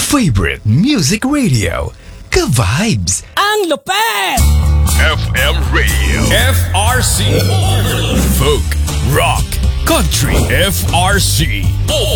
favorite music radio, Ka-Vibes. Ang lupet! FM Radio. FRC. Folk, rock, country, FRC.